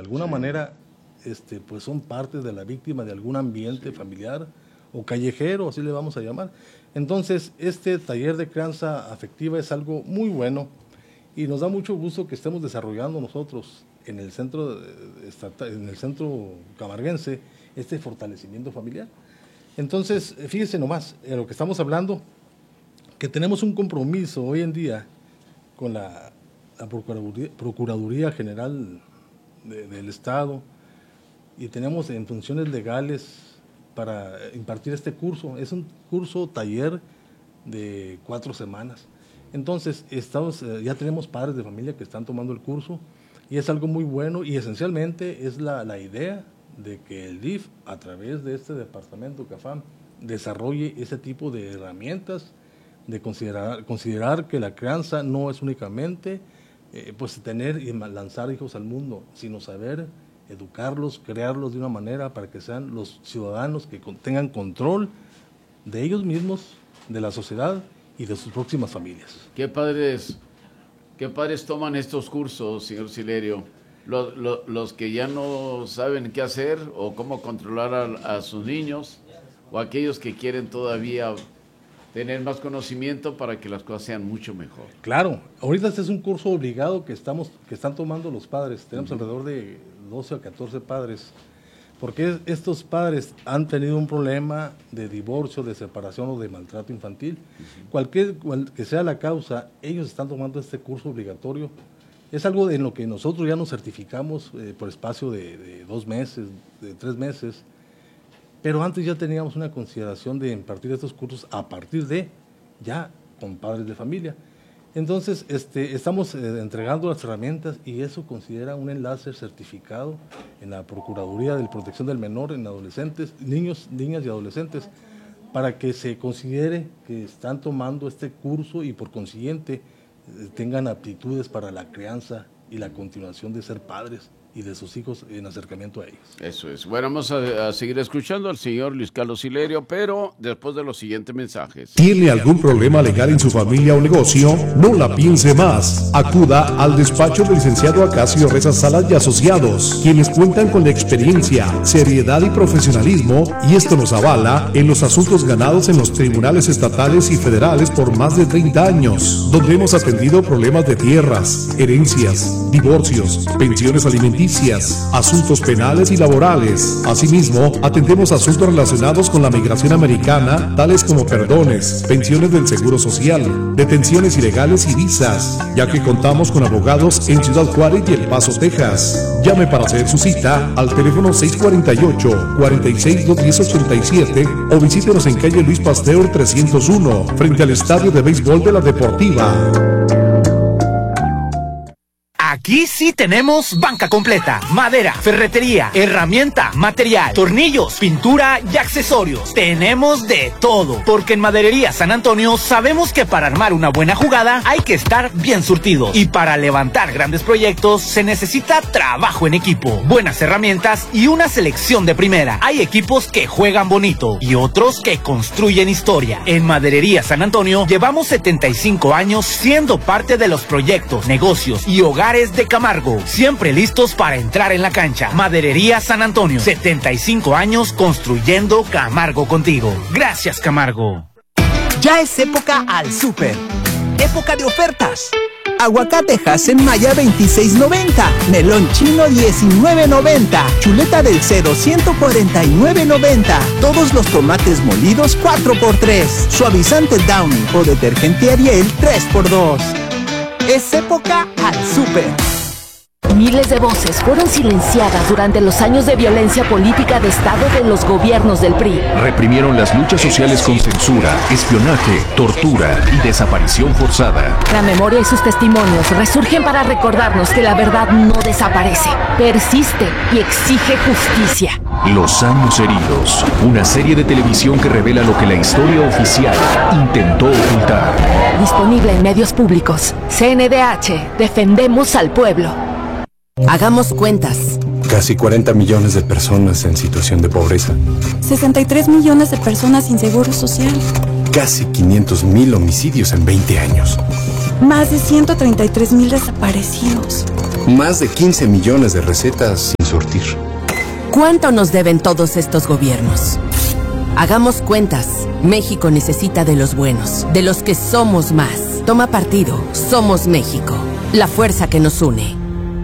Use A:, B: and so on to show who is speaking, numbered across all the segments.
A: alguna manera pues son parte de la víctima de algún ambiente familiar o callejero, así le vamos a llamar. Entonces, este taller de crianza afectiva es algo muy bueno y nos da mucho gusto que estemos desarrollando nosotros en el centro camarguense este fortalecimiento familiar. Entonces, fíjese nomás, en lo que estamos hablando, que tenemos un compromiso hoy en día con la Procuraduría General del Estado y tenemos en funciones legales para impartir este curso. Es un curso taller de 4 semanas. Entonces, ya tenemos padres de familia que están tomando el curso y es algo muy bueno y esencialmente es la idea de que el DIF, a través de este departamento CAFAM, desarrolle ese tipo de herramientas, de considerar que la crianza no es únicamente pues tener y lanzar hijos al mundo, sino saber educarlos, crearlos de una manera para que sean los ciudadanos que tengan control de ellos mismos, de la sociedad y de sus próximas familias.
B: ¿Qué padres toman estos cursos, señor Silerio? Los que ya no saben qué hacer o cómo controlar a sus niños, o aquellos que quieren todavía tener más conocimiento para que las cosas sean mucho mejor.
A: Claro, ahorita este es un curso obligado que están tomando los padres. Tenemos alrededor de 12 o 14 padres, porque estos padres han tenido un problema de divorcio, de separación o de maltrato infantil. Cualquier que sea la causa, ellos están tomando este curso obligatorio. Es algo en lo que nosotros ya nos certificamos por espacio de 2 meses, de 3 meses, pero antes ya teníamos una consideración de impartir estos cursos a partir de ya con padres de familia. Entonces, estamos entregando las herramientas y eso considera un enlace certificado en la Procuraduría de Protección del Menor en adolescentes, niños, niñas y adolescentes, para que se considere que están tomando este curso y por consiguiente tengan aptitudes para la crianza y la continuación de ser padres y de sus hijos en acercamiento a ellos.
B: Eso es. Bueno, vamos a seguir escuchando al señor Luis Carlos Silerio, pero después de los siguientes mensajes.
C: ¿Tiene algún problema legal en su familia o negocio? No la piense más. Acuda al despacho del licenciado Acacio Reza Salas y Asociados, quienes cuentan con la experiencia, seriedad y profesionalismo, y esto nos avala en los asuntos ganados en los tribunales estatales y federales por más de 30 años, donde hemos atendido problemas de tierras, herencias, divorcios, pensiones alimenticias, asuntos penales y laborales. Asimismo, atendemos asuntos relacionados con la migración americana, tales como perdones, pensiones del Seguro Social, detenciones ilegales y visas, ya que contamos con abogados en Ciudad Juárez y El Paso, Texas. Llame para hacer su cita al teléfono 648-46-210-87 o visítenos en calle Luis Pasteur 301, frente al Estadio de Béisbol de la Deportiva.
D: Aquí sí tenemos banca completa, madera, ferretería, herramienta, material, tornillos, pintura y accesorios. Tenemos de todo, porque en Maderería San Antonio sabemos que para armar una buena jugada hay que estar bien surtidos. Y para levantar grandes proyectos se necesita trabajo en equipo, buenas herramientas y una selección de primera. Hay equipos que juegan bonito y otros que construyen historia. En Maderería San Antonio llevamos 75 años siendo parte de los proyectos, negocios y hogares de Camargo, siempre listos para entrar en la cancha. Maderería San Antonio, 75 años construyendo Camargo contigo. Gracias, Camargo.
E: Ya es época al súper. Época de ofertas. Aguacate en Maya 26.90, melón chino 19.90, chuleta del cero 149.90, todos los tomates molidos 4x3, suavizante Downy o detergente Ariel 3x2. Es época al súper.
F: Miles de voces fueron silenciadas durante los años de violencia política de Estado de los gobiernos del PRI.
G: Reprimieron las luchas sociales con censura, espionaje, tortura y desaparición forzada.
F: La memoria y sus testimonios resurgen para recordarnos que la verdad no desaparece, persiste y exige justicia.
G: Los años heridos, una serie de televisión que revela lo que la historia oficial intentó ocultar.
F: Disponible en medios públicos. CNDH, defendemos al pueblo.
H: Hagamos cuentas.
I: Casi 40 millones de personas en situación de pobreza.
J: 63 millones de personas sin seguro social.
I: Casi 500,000 homicidios en 20 años.
J: Más de 133,000 desaparecidos.
I: con más de 15 millones de recetas sin surtir.
H: ¿Cuánto nos deben todos estos gobiernos? Hagamos cuentas. México necesita de los buenos, de los que somos más. Toma partido. Somos México. La fuerza que nos une.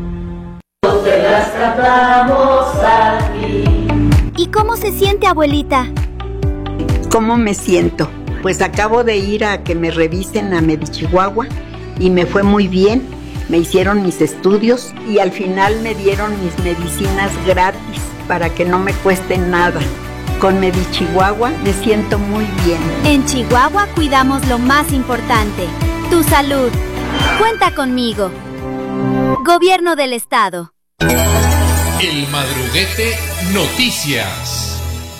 K: Te las cantamos aquí.
L: ¿Y cómo se siente, abuelita?
M: ¿Cómo me siento? Pues acabo de ir a que me revisen a Medichihuahua y me fue muy bien. Me hicieron mis estudios y al final me dieron mis medicinas gratis para que no me cuesten nada. Con Medichihuahua me siento muy bien.
L: En Chihuahua cuidamos lo más importante, tu salud. Cuenta conmigo. Gobierno del Estado.
N: El Madruguete Noticias.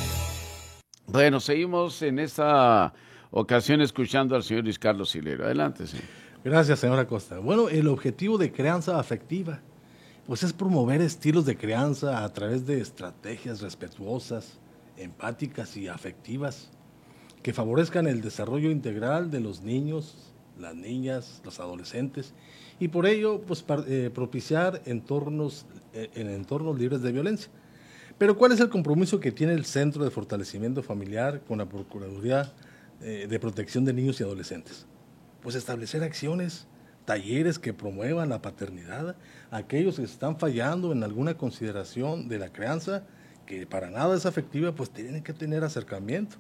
B: Bueno, seguimos en esta ocasión escuchando al señor Luis Carlos Silerio. Adelante, señor.
A: Gracias, señora Costa. Bueno, el objetivo de crianza afectiva, pues es promover estilos de crianza a través de estrategias respetuosas, empáticas y afectivas que favorezcan el desarrollo integral de los niños, las niñas, los adolescentes y por ello pues propiciar entornos libres de violencia. Pero ¿cuál es el compromiso que tiene el Centro de Fortalecimiento Familiar con la Procuraduría de Protección de Niños y Adolescentes? Pues establecer acciones, talleres que promuevan la paternidad, aquellos que están fallando en alguna consideración de la crianza, que para nada es afectiva, pues tienen que tener acercamiento.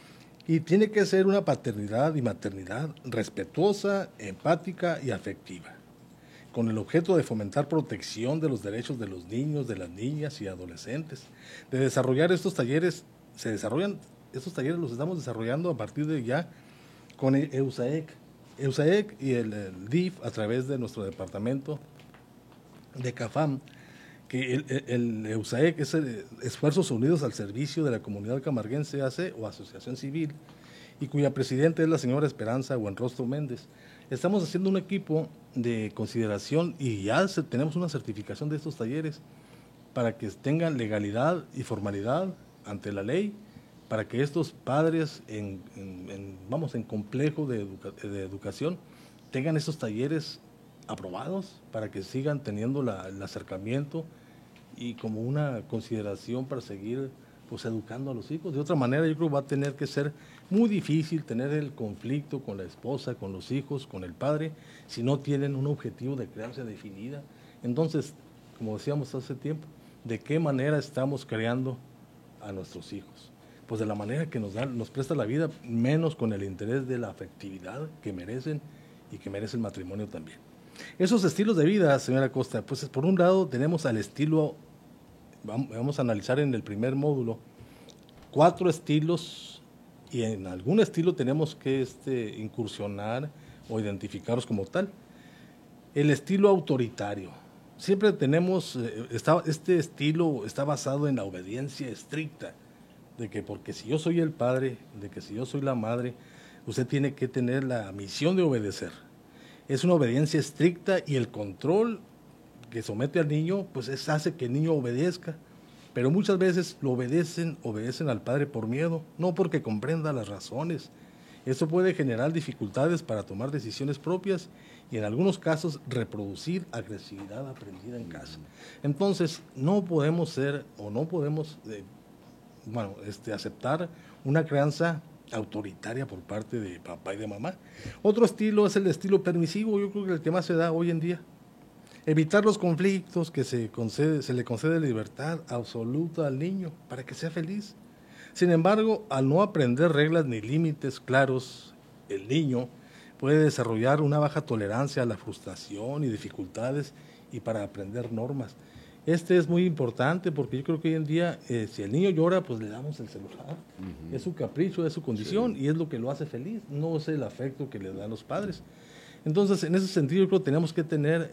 A: Y tiene que ser una paternidad y maternidad respetuosa, empática y afectiva, con el objeto de fomentar protección de los derechos de los niños, de las niñas y adolescentes. De desarrollar estos talleres, estos talleres los estamos desarrollando a partir de ya con EUSAEC y el DIF a través de nuestro departamento de CAFAM, que el EUSAEC es Esfuerzos Unidos al Servicio de la Comunidad Camarguense AC o Asociación Civil, y cuya presidenta es la señora Esperanza Buenrostro Méndez. Estamos haciendo un equipo de consideración y ya tenemos una certificación de estos talleres para que tengan legalidad y formalidad ante la ley, para que estos padres en complejo de educación tengan estos talleres aprobados para que sigan teniendo el acercamiento y como una consideración para seguir pues educando a los hijos. De otra manera yo creo que va a tener que ser muy difícil tener el conflicto con la esposa, con los hijos, con el padre, si no tienen un objetivo de crianza definida. Entonces, como decíamos hace tiempo, ¿de qué manera estamos creando a nuestros hijos? Pues de la manera que nos presta la vida, menos con el interés de la afectividad que merecen y que merece el matrimonio también. Esos estilos de vida, señora Costa, pues por un lado tenemos al estilo, vamos a analizar en el primer módulo, 4 estilos y en algún estilo tenemos que incursionar o identificarlos como tal. El estilo autoritario. Siempre tenemos, este estilo está basado en la obediencia estricta, de que porque si yo soy el padre, de que si yo soy la madre, usted tiene que tener la misión de obedecer. Es una obediencia estricta y el control que somete al niño, pues hace que el niño obedezca. Pero muchas veces lo obedecen al padre por miedo, no porque comprenda las razones. Eso puede generar dificultades para tomar decisiones propias y en algunos casos reproducir agresividad aprendida en casa. Entonces, no podemos aceptar una crianza autoritaria por parte de papá y de mamá. Otro estilo es el estilo permisivo, yo creo que el que más se da hoy en día. Evitar los conflictos, que se le concede libertad absoluta al niño para que sea feliz. Sin embargo, al no aprender reglas ni límites claros, el niño puede desarrollar una baja tolerancia a la frustración y dificultades y para aprender normas. Es muy importante porque yo creo que hoy en día, si el niño llora, pues le damos el celular. Es su capricho, es su condición y es lo que lo hace feliz, no es el afecto que le dan los padres. Entonces, en ese sentido, yo creo que tenemos que tener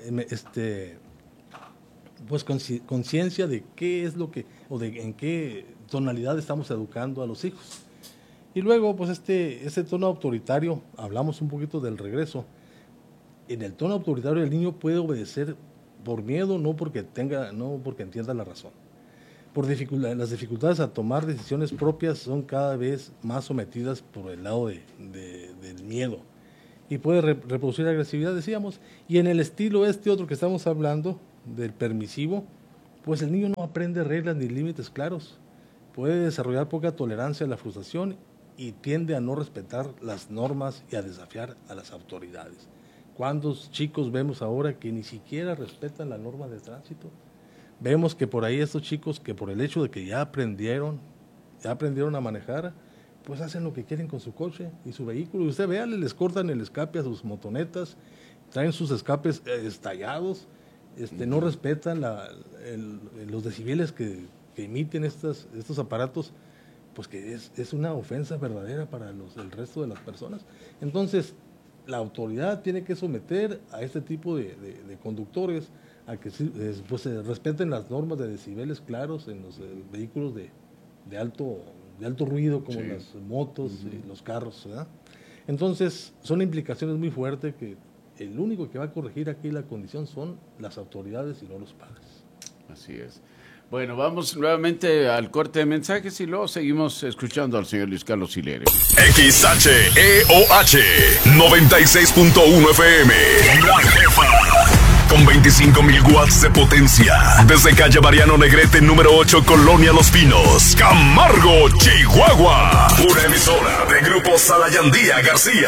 A: conciencia de qué es lo que, en qué tonalidad estamos educando a los hijos. Y luego, pues ese tono autoritario, hablamos un poquito del regreso. En el tono autoritario el niño puede obedecer por miedo, no porque entienda la razón. Las dificultades a tomar decisiones propias son cada vez más sometidas por el lado del miedo. Y puede reproducir agresividad, decíamos. Y en el estilo otro que estamos hablando, del permisivo, pues el niño no aprende reglas ni límites claros. Puede desarrollar poca tolerancia a la frustración y tiende a no respetar las normas y a desafiar a las autoridades. ¿Cuántos chicos vemos ahora que ni siquiera respetan la norma de tránsito? Vemos que por ahí estos chicos que por el hecho de que ya aprendieron a manejar, pues hacen lo que quieren con su coche y su vehículo. Y usted vea, les cortan el escape a sus motonetas, traen sus escapes estallados, no respetan los decibeles que emiten estos aparatos, pues que es una ofensa verdadera para el resto de las personas. Entonces, la autoridad tiene que someter a este tipo de conductores a que pues, se respeten las normas de decibeles claros en los vehículos de alto ruido, como las motos y los carros, ¿verdad? Entonces, son implicaciones muy fuertes que el único que va a corregir aquí la condición son las autoridades y no los padres.
B: Así es. Bueno, vamos nuevamente al corte de mensajes y luego seguimos escuchando al señor Luis Carlos Silerio.
O: XHEOH 96.1 FM. La Jefa. Con 25,000 watts de potencia. Desde calle Mariano Negrete, número 8, Colonia Los Pinos, Camargo, Chihuahua. Una emisora de Grupo Salayandía García.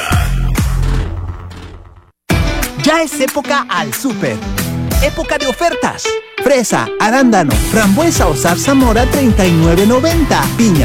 E: Ya es época al súper. Época de ofertas. Fresa, arándano, frambuesa o zarzamora $39.90. Piña